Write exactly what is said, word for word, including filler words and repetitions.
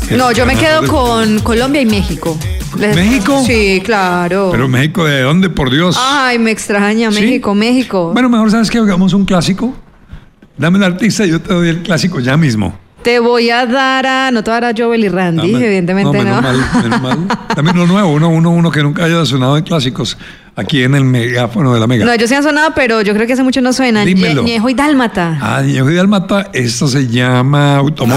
No, yo me quedo con Colombia y México. ¿México? Sí, claro. ¿Pero México de dónde, por Dios? Ay, me extraña ¿Sí? México, México. Bueno, mejor sabes que hagamos un clásico. Dame el artista y yo te doy el clásico ya mismo. Te voy a dar a... No te voy a dar a Joel y Randy, Dame, evidentemente no. Menos mal, menos mal. Dame uno nuevo, uno, uno, uno que nunca haya sonado en clásicos aquí en el megáfono de la Mega. No, ellos sí han sonado, pero yo creo que hace mucho no suenan. Dímelo. Ñejo y Dálmata. Ah, Ñejo y Dálmata, esto se llama Automóvil.